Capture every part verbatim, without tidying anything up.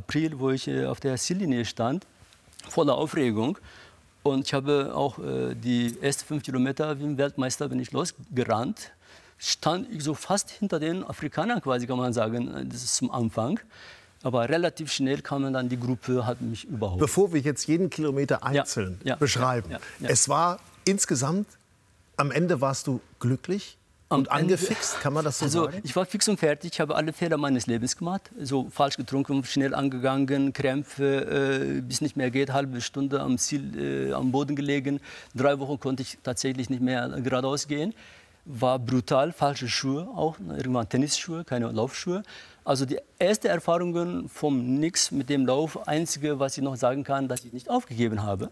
April, wo ich äh, auf der Ziellinie stand, voller Aufregung. Und ich habe auch äh, die ersten fünf Kilometer wie ein Weltmeister bin ich losgerannt. Stand ich so fast hinter den Afrikanern quasi, kann man sagen, das ist zum Anfang. Aber relativ schnell kam dann die Gruppe, hat mich überholt. Bevor wir jetzt jeden Kilometer einzeln ja, ja, beschreiben, ja, ja, ja. es war insgesamt, am Ende warst du glücklich Am und angefixt, kann man das so also, sagen? Ich war fix und fertig, ich habe alle Fehler meines Lebens gemacht. So falsch getrunken, schnell angegangen, Krämpfe, äh, bis nicht mehr geht, halbe Stunde am Ziel, äh, am Boden gelegen. Drei Wochen konnte ich tatsächlich nicht mehr geradeaus gehen. War brutal, falsche Schuhe auch, irgendwann Tennisschuhe, keine Laufschuhe. Also die ersten Erfahrungen vom Nix mit dem Lauf, einzige, was ich noch sagen kann, dass ich nicht aufgegeben habe,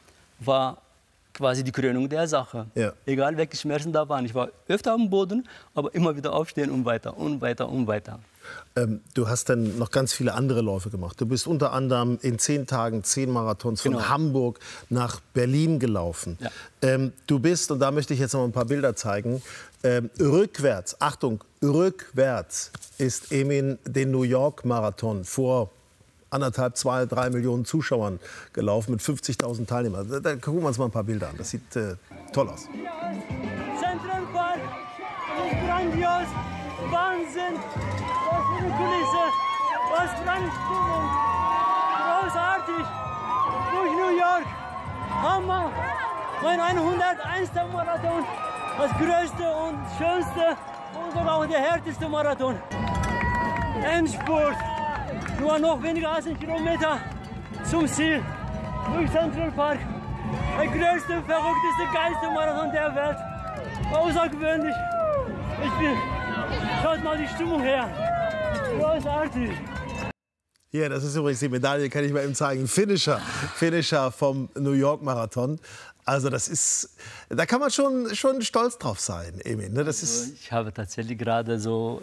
war quasi die Krönung der Sache. Ja. Egal welche Schmerzen da waren. Ich war öfter am Boden, aber immer wieder aufstehen und weiter und weiter und weiter. Ähm, du hast dann noch ganz viele andere Läufe gemacht. Du bist unter anderem in zehn Tagen zehn Marathons von Genau. Hamburg nach Berlin gelaufen. Ja. Ähm, du bist, und da möchte ich jetzt noch ein paar Bilder zeigen, ähm, rückwärts, Achtung, rückwärts ist Emin den New York Marathon vor anderthalb, zwei, drei Millionen Zuschauern gelaufen mit fünfzigtausend Teilnehmern. Da, da gucken wir uns mal ein paar Bilder an. Das sieht äh, toll aus. Central Park, das ist grandios, Wahnsinn, was für eine Kulisse, was für eine Stimmung, großartig, durch New York, Hammer, mein hunderteinster Marathon, das größte und schönste und sogar auch der härteste Marathon. Endspurt, nur noch weniger als ein Kilometer zum Ziel, durch Central Park, der größte, verrückteste, geilste Marathon der Welt. Außergewöhnlich. Ich bin, schaut mal die Stimmung her. Großartig. Hier, das ist übrigens die Medaille, kann ich mal eben zeigen. Finisher, Finisher vom New York Marathon. Also das ist, da kann man schon, schon stolz drauf sein, Emin. Ne? Das ist Ich habe tatsächlich gerade so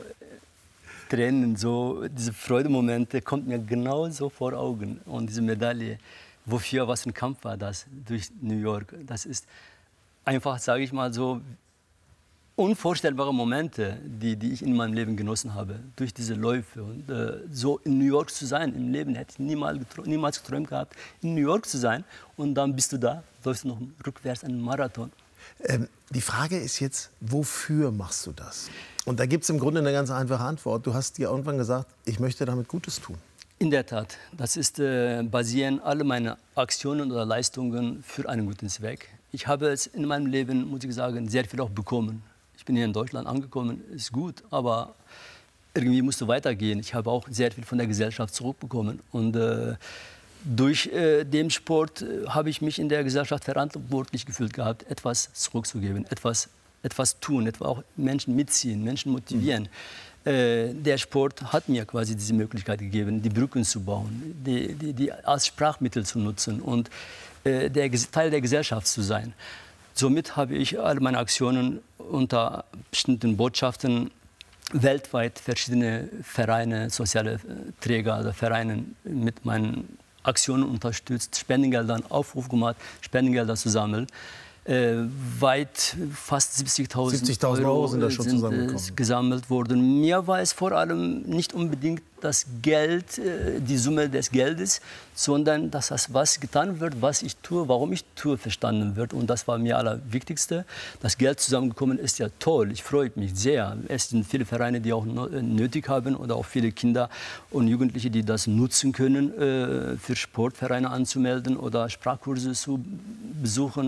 Tränen, so diese Freudemomente kommt mir genau so vor Augen. Und diese Medaille, wofür, was für ein Kampf war das durch New York. Das ist einfach, sage ich mal so, unvorstellbare Momente, die, die ich in meinem Leben genossen habe, durch diese Läufe. Und äh, so in New York zu sein, im Leben hätte ich niemals, niemals geträumt gehabt, in New York zu sein. Und dann bist du da, läufst noch rückwärts einen Marathon. Ähm, die Frage ist jetzt, wofür machst du das? Und da gibt es im Grunde eine ganz einfache Antwort. Du hast dir irgendwann gesagt, ich möchte damit Gutes tun. In der Tat, das ist äh, basieren alle meine Aktionen oder Leistungen für einen guten Zweck. Ich habe es in meinem Leben, muss ich sagen, sehr viel auch bekommen. Ich bin hier in Deutschland angekommen, ist gut, aber irgendwie musste weitergehen. Ich habe auch sehr viel von der Gesellschaft zurückbekommen. Und äh, durch äh, den Sport äh, habe ich mich in der Gesellschaft verantwortlich gefühlt gehabt, etwas zurückzugeben, etwas, etwas tun, etwa auch Menschen mitziehen, Menschen motivieren. Mhm. Äh, der Sport hat mir quasi diese Möglichkeit gegeben, die Brücken zu bauen, die, die, die als Sprachmittel zu nutzen und äh, der, Teil der Gesellschaft zu sein. Somit habe ich alle meine Aktionen unter bestimmten Botschaften weltweit verschiedene Vereine, soziale Träger oder Vereine mit meinen Aktionen unterstützt, Spendengelder, Aufruf gemacht, Spendengelder zu sammeln. Äh, weit fast siebzigtausend Euro sind da schon sind, zusammengekommen. äh, gesammelt worden. Mir war es vor allem nicht unbedingt das Geld, äh, die Summe des Geldes, sondern dass das, was getan wird, was ich tue, warum ich tue, verstanden wird. Und das war mir allerwichtigste. Das Geld zusammengekommen ist ja toll. Ich freue mich sehr. Es sind viele Vereine, die auch nötig haben oder auch viele Kinder und Jugendliche, die das nutzen können, äh, für Sportvereine anzumelden oder Sprachkurse zu besuchen.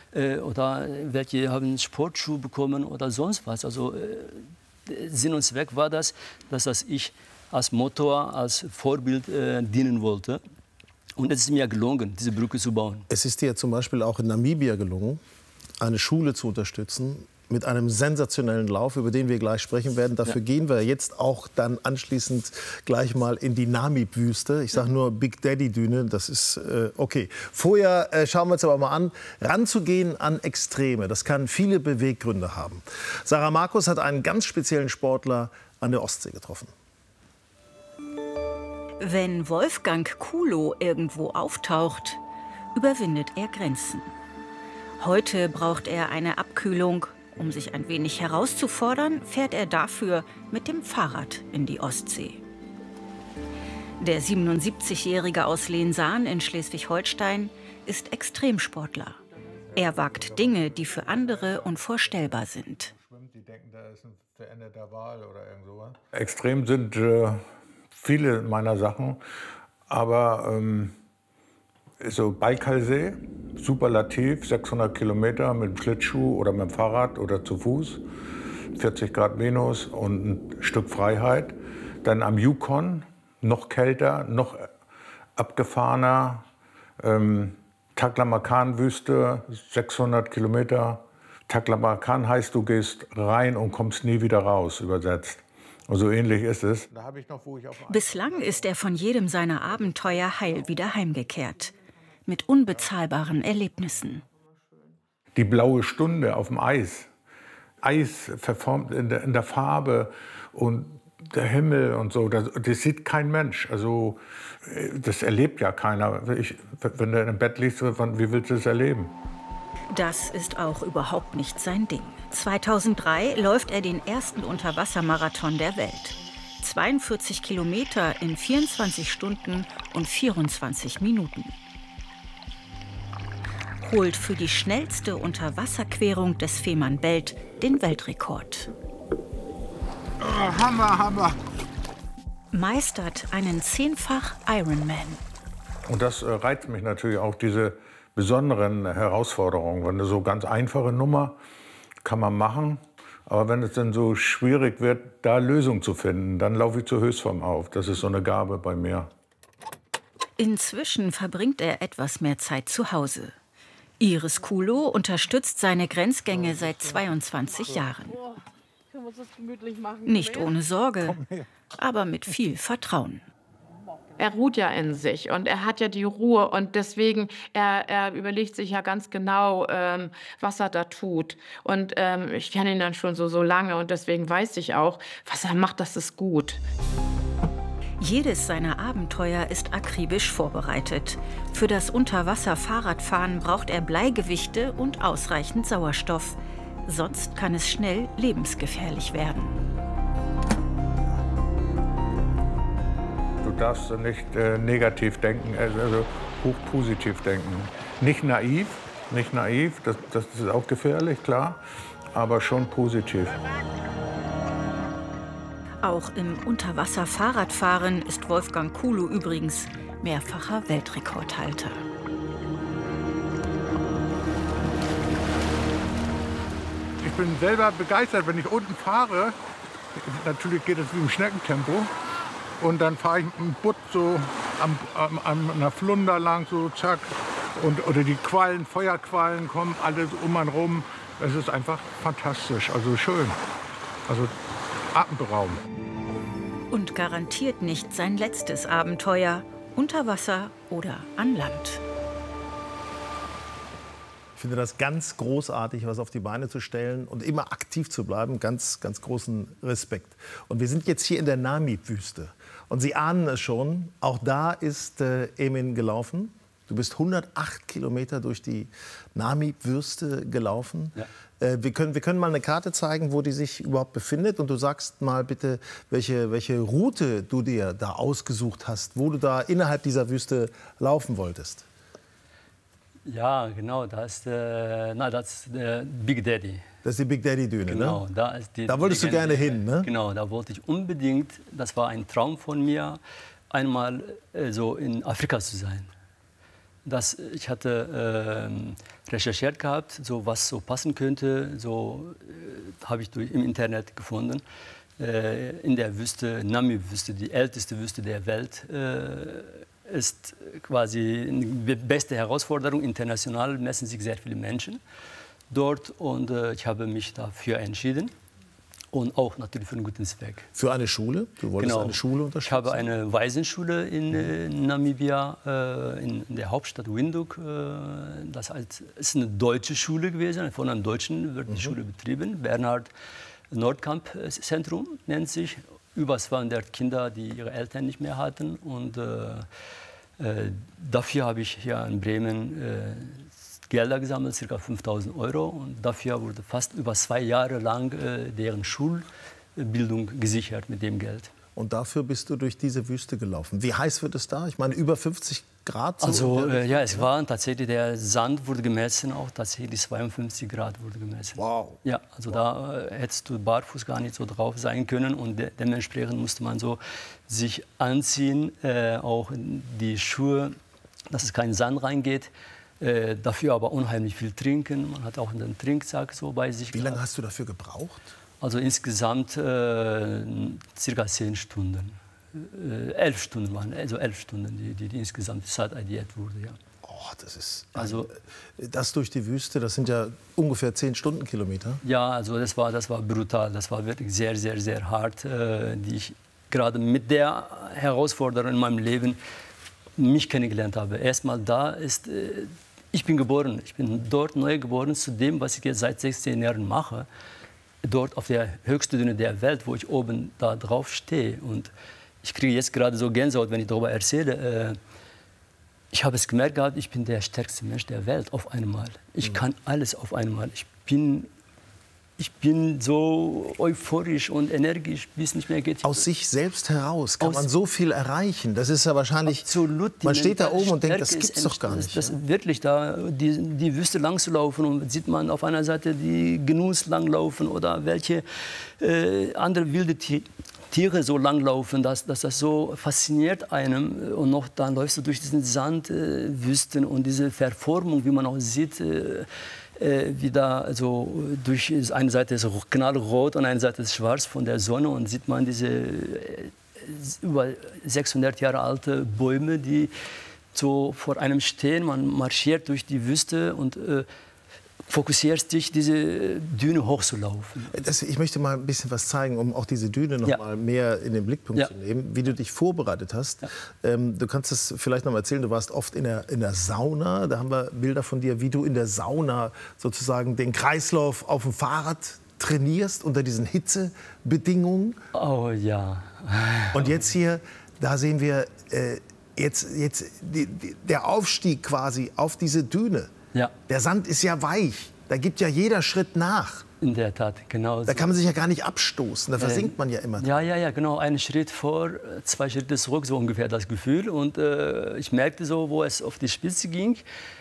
Oder welche haben Sportschuhe bekommen oder sonst was. Also äh, Sinn und Zweck war das, dass das ich als Motor, als Vorbild äh, dienen wollte. Und es ist mir gelungen, diese Brücke zu bauen. Es ist dir zum Beispiel auch in Namibia gelungen, eine Schule zu unterstützen mit einem sensationellen Lauf, über den wir gleich sprechen werden. Dafür ja. gehen wir jetzt auch dann anschließend gleich mal in die Namib-Wüste. Ich sage nur Big Daddy-Düne, das ist äh, okay. Vorher äh, schauen wir uns aber mal an, ranzugehen an Extreme. Das kann viele Beweggründe haben. Sarah Markus hat einen ganz speziellen Sportler an der Ostsee getroffen. Wenn Wolfgang Kuhlow irgendwo auftaucht, überwindet er Grenzen. Heute braucht er eine Abkühlung. Um sich ein wenig herauszufordern, fährt er dafür mit dem Fahrrad in die Ostsee. Der siebenundsiebzigjährige aus Lensahn in Schleswig-Holstein ist Extremsportler. Er wagt Dinge, die für andere unvorstellbar sind. Die denken, da ist ein veränderter Wal oder irgend sowas. Extrem sind äh, viele meiner Sachen, aber ähm, so Baikalsee, Superlativ, sechshundert Kilometer mit dem Schlittschuh oder mit dem Fahrrad oder zu Fuß, vierzig Grad minus und ein Stück Freiheit. Dann am Yukon, noch kälter, noch abgefahrener, ähm, Taklamakan-Wüste, sechshundert Kilometer. Taklamakan heißt, du gehst rein und kommst nie wieder raus, übersetzt. Und so ähnlich ist es. Da habe ich noch, wo ich auf Bislang ist er von jedem seiner Abenteuer heil wieder heimgekehrt. Mit unbezahlbaren Erlebnissen. Die blaue Stunde auf dem Eis. Eis verformt in der, in der Farbe und der Himmel und so. Das, das sieht kein Mensch. Also, das erlebt ja keiner. Ich, wenn du im Bett liegst, wie willst du das erleben? Das ist auch überhaupt nicht sein Ding. zweitausenddrei läuft er den ersten Unterwassermarathon der Welt. zweiundvierzig Kilometer in vierundzwanzig Stunden und vierundzwanzig Minuten. Holt für die schnellste Unterwasserquerung des Fehmarnbelt den Weltrekord. Oh, Hammer, Hammer. Meistert einen zehnfach Ironman. Und das äh, reizt mich natürlich auch, diese besonderen Herausforderungen. Wenn eine so ganz einfache Nummer kann man machen, aber wenn es dann so schwierig wird, da Lösungen zu finden, dann laufe ich zur Höchstform auf. Das ist so eine Gabe bei mir. Inzwischen verbringt er etwas mehr Zeit zu Hause. Iris Kulo unterstützt seine Grenzgänge seit zweiundzwanzig Jahren. Nicht ohne Sorge, aber mit viel Vertrauen. Er ruht ja in sich und er hat ja die Ruhe und deswegen, er, er überlegt sich ja ganz genau, ähm, was er da tut. Und ähm, ich kenne ihn dann schon so, so lange und deswegen weiß ich auch, was er macht, das ist gut. Jedes seiner Abenteuer ist akribisch vorbereitet. Für das Unterwasser-Fahrradfahren braucht er Bleigewichte und ausreichend Sauerstoff. Sonst kann es schnell lebensgefährlich werden. Du darfst nicht äh, negativ denken, also hochpositiv denken. Nicht naiv, nicht naiv, das, das ist auch gefährlich, klar, aber schon positiv. Auch im Unterwasser-Fahrradfahren ist Wolfgang Kulo übrigens mehrfacher Weltrekordhalter. Ich bin selber begeistert, wenn ich unten fahre. Natürlich geht es wie im Schneckentempo. Und dann fahre ich mit dem Butt so am, am, an einer Flunder lang, so zack. Und, oder die Quallen, Feuerquallen kommen alles um einen rum. Es ist einfach fantastisch, also schön. Also atemberaubend. Und garantiert nicht sein letztes Abenteuer, unter Wasser oder an Land. Ich finde das ganz großartig, was auf die Beine zu stellen und immer aktiv zu bleiben. Ganz, ganz großen Respekt. Und wir sind jetzt hier in der Namib-Wüste. Und Sie ahnen es schon, auch da ist äh, Emin gelaufen. Du bist hundertacht Kilometer durch die Namib-Wüste gelaufen. Ja. Äh, wir, können, wir können mal eine Karte zeigen, wo die sich überhaupt befindet. Und du sagst mal bitte, welche, welche Route du dir da ausgesucht hast, wo du da innerhalb dieser Wüste laufen wolltest. Ja, genau, das ist, äh, na, das ist der Big Daddy. Das ist die Big Daddy-Düne, genau, ne? Da, ist die, da wolltest du gerne hin, ne? Genau, da wollte ich unbedingt, das war ein Traum von mir, einmal äh, so in Afrika zu sein. Das, ich hatte äh, recherchiert gehabt, so was so passen könnte, so äh, habe ich durch, im Internet gefunden. Äh, in der Wüste, Namib-Wüste, die älteste Wüste der Welt, äh, ist quasi die beste Herausforderung. International messen sich sehr viele Menschen dort und äh, ich habe mich dafür entschieden. Und auch natürlich für einen guten Zweck. Für eine Schule? Du wolltest genau. eine Schule unterstützen? Ich habe eine Waisenschule in äh, Namibia, äh, in, in der Hauptstadt Windhoek. Äh, das ist eine deutsche Schule gewesen, von einem Deutschen wird die mhm. Schule betrieben. Bernhard Nordkamp Zentrum nennt sich. Über zweihundert Kinder, die ihre Eltern nicht mehr hatten. Und äh, äh, dafür habe ich hier in Bremen äh, Gelder gesammelt, ca. fünftausend Euro. Und dafür wurde fast über zwei Jahre lang äh, deren Schulbildung gesichert mit dem Geld. Und dafür bist du durch diese Wüste gelaufen. Wie heiß wird es da? Ich meine, über fünfzig Grad? So also äh, ja, es war tatsächlich, der Sand wurde gemessen, auch tatsächlich zweiundfünfzig Grad wurde gemessen. Wow. Ja, also da äh, hättest du barfuß gar nicht so drauf sein können und de dementsprechend musste man so sich anziehen, äh, auch die Schuhe, dass es kein Sand reingeht. Äh, dafür aber unheimlich viel trinken. Man hat auch einen Trinksack so bei sich. Wie lange hast du dafür gebraucht? Also insgesamt äh, circa zehn Stunden. Äh, elf Stunden waren, also elf Stunden, die, die, die insgesamt Zeit addiert wurde. Ja. Oh, das ist also das durch die Wüste, das sind ja ungefähr zehn Stundenkilometer. Ja, also das war, das war brutal. Das war wirklich sehr, sehr, sehr hart, äh, die ich gerade mit der Herausforderung in meinem Leben mich kennengelernt habe. Erstmal da ist, äh, ich bin geboren, ich bin dort neu geboren zu dem, was ich jetzt seit sechzehn Jahren mache. Dort auf der höchsten Düne der Welt, wo ich oben da drauf stehe. Und ich kriege jetzt gerade so Gänsehaut, wenn ich darüber erzähle. Äh, ich habe es gemerkt gehabt, ich bin der stärkste Mensch der Welt auf einmal. Ich mhm. kann alles auf einmal. Ich bin, ich bin so euphorisch und energisch, wie es nicht mehr geht. Aus sich selbst heraus kann Aus man so viel erreichen. Das ist ja wahrscheinlich. Absolut. Man steht da oben und denkt, das gibt's doch gar nicht. Das, das wirklich da die, die Wüste lang zu laufen und sieht man auf einer Seite die Genuss langlaufen oder welche äh, andere wilde Tiere so langlaufen, dass, dass das so fasziniert einem. Und noch dann läufst du durch diesen Sandwüsten äh, und diese Verformung, wie man auch sieht. Äh, Äh, wieder also durch eine Seite ist knallrot und eine Seite ist schwarz von der Sonne und sieht man diese äh, über sechshundert Jahre alte Bäume, die so vor einem stehen. Man marschiert durch die Wüste und äh, fokussierst dich, diese Düne hochzulaufen. Das, ich möchte mal ein bisschen was zeigen, um auch diese Düne noch ja. mal mehr in den Blickpunkt ja. zu nehmen, wie du dich vorbereitet hast. Ja. Ähm, du kannst es vielleicht noch mal erzählen, du warst oft in der, in der Sauna. Da haben wir Bilder von dir, wie du in der Sauna sozusagen den Kreislauf auf dem Fahrrad trainierst unter diesen Hitzebedingungen. Oh ja. Und jetzt hier, da sehen wir äh, jetzt, jetzt die, die, der Aufstieg quasi auf diese Düne. Ja. Der Sand ist ja weich, da gibt ja jeder Schritt nach. In der Tat, genau. Da kann man sich ja gar nicht abstoßen, da versinkt äh, man ja immer. Ja, ja, ja, genau. Einen Schritt vor, zwei Schritte zurück, so ungefähr das Gefühl. Und äh, ich merkte so, wo es auf die Spitze ging,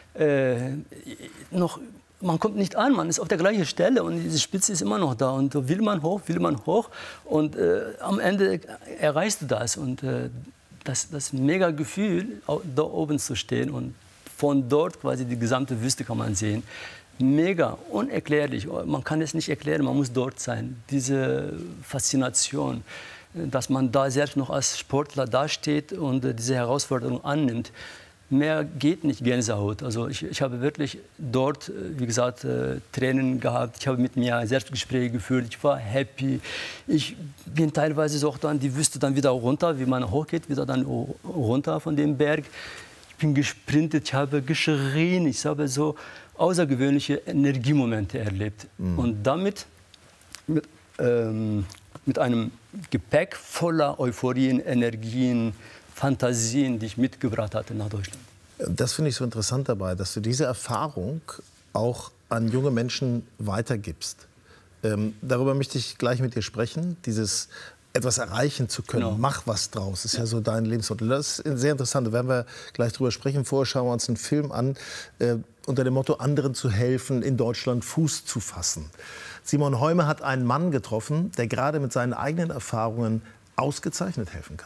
äh, noch, man kommt nicht an, man ist auf der gleichen Stelle und diese Spitze ist immer noch da. Und so will man hoch, will man hoch und äh, am Ende erreichst du das. Und äh, das, das mega Gefühl, da oben zu stehen und von dort quasi die gesamte Wüste kann man sehen. Mega, unerklärlich. Man kann es nicht erklären, man muss dort sein. Diese Faszination, dass man da selbst noch als Sportler dasteht und diese Herausforderung annimmt. Mehr geht nicht, Gänsehaut. Also ich, ich habe wirklich dort, wie gesagt, Tränen gehabt. Ich habe mit mir Selbstgespräche geführt. Ich war happy. Ich bin teilweise so auch dann die Wüste dann wieder runter, wie man hochgeht, wieder dann runter von dem Berg. Ich bin gesprintet, ich habe geschrien, ich habe so außergewöhnliche Energiemomente erlebt. Mhm. Und damit, mit, ähm, mit einem Gepäck voller Euphorien, Energien, Fantasien, die ich mitgebracht hatte nach Deutschland. Das finde ich so interessant dabei, dass du diese Erfahrung auch an junge Menschen weitergibst. Ähm, darüber möchte ich gleich mit dir sprechen, dieses etwas erreichen zu können. Genau. Mach was draus. Das ist ja, ja so dein Lebensmotto. Das ist sehr interessant. Da werden wir gleich drüber sprechen. Vorher schauen wir uns einen Film an, äh, unter dem Motto, anderen zu helfen, in Deutschland Fuß zu fassen. Simon Heume hat einen Mann getroffen, der gerade mit seinen eigenen Erfahrungen ausgezeichnet helfen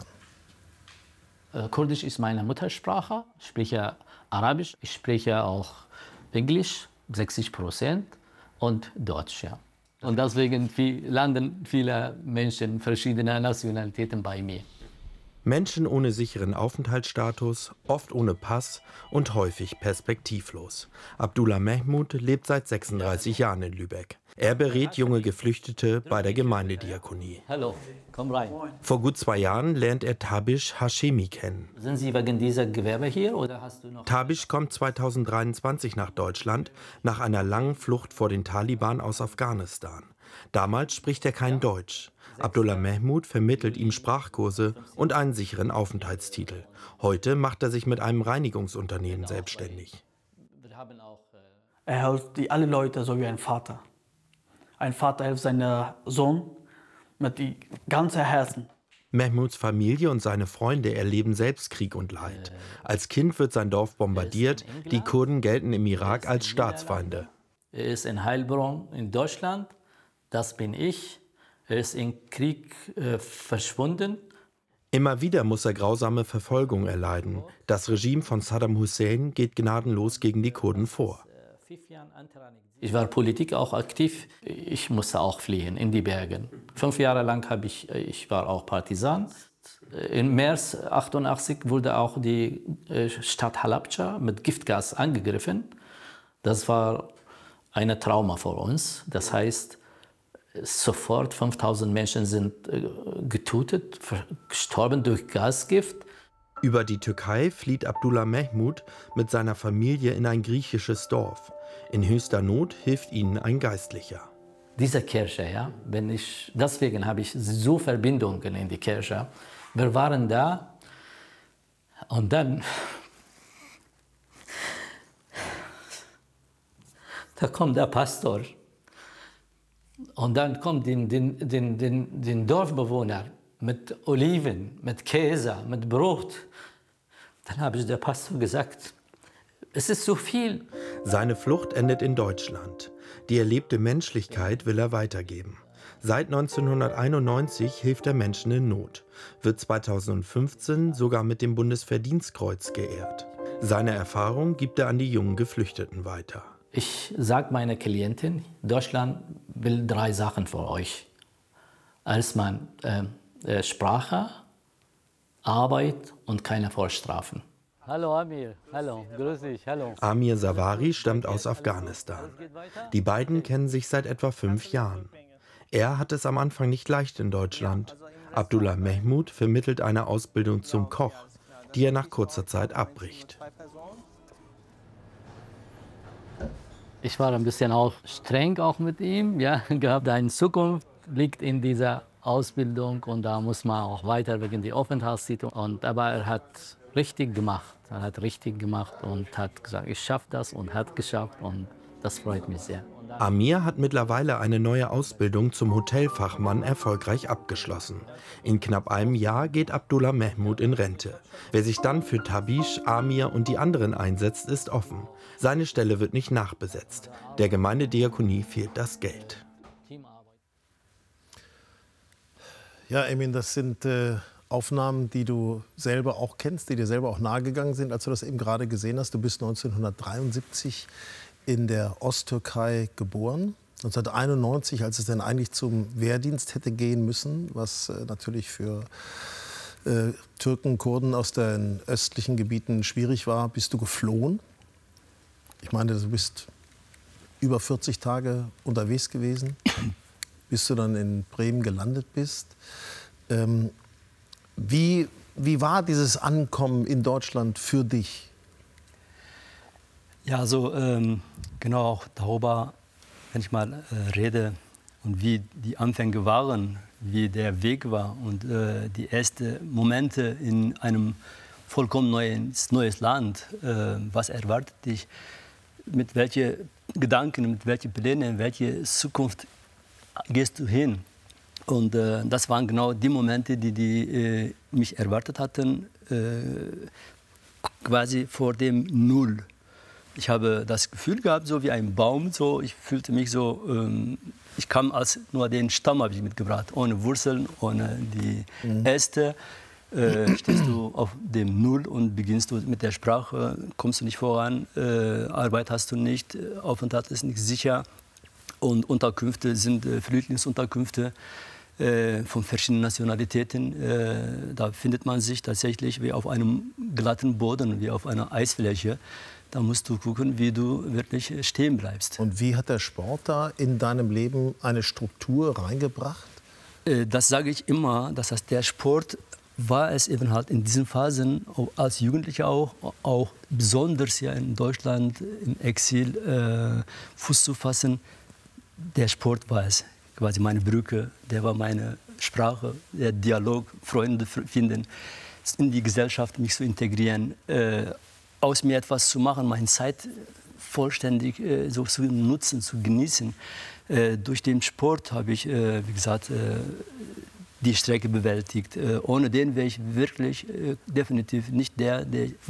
kann. Kurdisch ist meine Muttersprache. Ich spreche Arabisch. Ich spreche auch Englisch, sechzig Prozent, und Deutsch. Ja. Und deswegen landen viele Menschen verschiedener Nationalitäten bei mir. Menschen ohne sicheren Aufenthaltsstatus, oft ohne Pass und häufig perspektivlos. Abdullah Mehmood lebt seit sechsunddreißig Jahren in Lübeck. Er berät junge Geflüchtete bei der Gemeindediakonie. Hallo, komm rein. Vor gut zwei Jahren lernt er Tabish Hashemi kennen. Sind Sie wegen dieser Gewerbe hier oder hast du noch... Tabish kommt zweitausenddreiundzwanzig nach Deutschland, nach einer langen Flucht vor den Taliban aus Afghanistan. Damals spricht er kein Deutsch. Abdullah Mehmood vermittelt ihm Sprachkurse und einen sicheren Aufenthaltstitel. Heute macht er sich mit einem Reinigungsunternehmen selbstständig. Er hilft die alle Leute so wie ein Vater. Ein Vater hilft seinem Sohn mit dem ganzen Herzen. Mehmuds Familie und seine Freunde erleben selbst Krieg und Leid. Als Kind wird sein Dorf bombardiert. Die Kurden gelten im Irak als Staatsfeinde. Er ist in Heilbronn in Deutschland. Das bin ich. Er ist im Krieg äh, verschwunden. Immer wieder muss er grausame Verfolgung erleiden. Das Regime von Saddam Hussein geht gnadenlos gegen die Kurden vor. Ich war Politik auch aktiv. Ich musste auch fliehen in die Berge. Fünf Jahre lang habe ich, ich war auch Partisan. Im März achtundachtzig wurde auch die Stadt Halabja mit Giftgas angegriffen. Das war ein Trauma für uns. Das heißt, sofort fünftausend Menschen sind getötet, gestorben durch Gasgift. Über die Türkei flieht Abdullah Mehmud mit seiner Familie in ein griechisches Dorf. In höchster Not hilft ihnen ein Geistlicher. Diese Kirche, ja, wenn ich, deswegen habe ich so Verbindungen in die Kirche. Wir waren da und dann, da kommt der Pastor und dann kommt den, den, den, den, den Dorfbewohner mit Oliven, mit Käse, mit Brot. Dann habe ich der Pastor gesagt, es ist zu viel. Seine Flucht endet in Deutschland. Die erlebte Menschlichkeit will er weitergeben. Seit neunzehnhunderteinundneunzig hilft er Menschen in Not, wird zweitausendfünfzehn sogar mit dem Bundesverdienstkreuz geehrt. Seine Erfahrung gibt er an die jungen Geflüchteten weiter. Ich sage meiner Klientin, Deutschland will drei Sachen für euch. Erstmal äh, Sprache, Arbeit und keine Vorstrafen. Hallo Amir, hallo, grüß dich, hallo. Amir Savari stammt aus Afghanistan. Die beiden kennen sich seit etwa fünf Jahren. Er hat es am Anfang nicht leicht in Deutschland. Abdullah Mehmud vermittelt eine Ausbildung zum Koch, die er nach kurzer Zeit abbricht. Ich war ein bisschen auch streng auch mit ihm, ja, gehabt eine Zukunft liegt in dieser Ausbildung und da muss man auch weiter wegen der Aufenthaltstitel. Und aber er hat richtig gemacht, er hat richtig gemacht und hat gesagt, ich schaffe das und hat geschafft und das freut mich sehr. Amir hat mittlerweile eine neue Ausbildung zum Hotelfachmann erfolgreich abgeschlossen. In knapp einem Jahr geht Abdullah Mehmud in Rente. Wer sich dann für Tabish, Amir und die anderen einsetzt, ist offen. Seine Stelle wird nicht nachbesetzt. Der Gemeindediakonie fehlt das Geld. Ja, Emin, das sind äh, Aufnahmen, die du selber auch kennst, die dir selber auch nahegegangen sind, als du das eben gerade gesehen hast. Du bist neunzehnhundertdreiundsiebzig in der Osttürkei geboren. neunzehnhunderteinundneunzig, als es dann eigentlich zum Wehrdienst hätte gehen müssen, was äh, natürlich für äh, Türken, Kurden aus den östlichen Gebieten schwierig war, bist du geflohen. Ich meine, du bist über vierzig Tage unterwegs gewesen, bis du dann in Bremen gelandet bist. Ähm, wie, wie war dieses Ankommen in Deutschland für dich? Ja, also ähm, genau auch darüber, wenn ich mal äh, rede und wie die Anfänge waren, wie der Weg war und äh, die ersten Momente in einem vollkommen neues, neues Land, äh, was erwartet dich, mit welchen Gedanken, mit welchen Plänen, in welche Zukunft gehst du hin? Und äh, das waren genau die Momente, die, die äh, mich erwartet hatten, äh, quasi vor dem Null. Ich habe das Gefühl gehabt, so wie ein Baum, so, ich fühlte mich so, ähm, ich kam als nur den Stamm habe ich mitgebracht, ohne Wurzeln, ohne die mhm. Äste. Äh, stehst du auf dem Null und beginnst du mit der Sprache, kommst du nicht voran, äh, Arbeit hast du nicht, Aufenthalt ist nicht sicher und Unterkünfte sind äh, Flüchtlingsunterkünfte äh, von verschiedenen Nationalitäten. Äh, da findet man sich tatsächlich wie auf einem glatten Boden, wie auf einer Eisfläche. Da musst du gucken, wie du wirklich stehen bleibst. Und wie hat der Sport da in deinem Leben eine Struktur reingebracht? Äh, das sage ich immer, das heißt, der Sport war es eben halt in diesen Phasen, als Jugendlicher auch, auch besonders ja in Deutschland im Exil äh, Fuß zu fassen. Der Sport war es, quasi meine Brücke, der war meine Sprache, der Dialog, Freunde finden, in die Gesellschaft mich zu integrieren, äh, aus mir etwas zu machen, meine Zeit vollständig äh, so zu nutzen, zu genießen. Äh, durch den Sport habe ich, äh, wie gesagt, äh, die Strecke bewältigt. Ohne den wäre ich wirklich definitiv nicht der, der,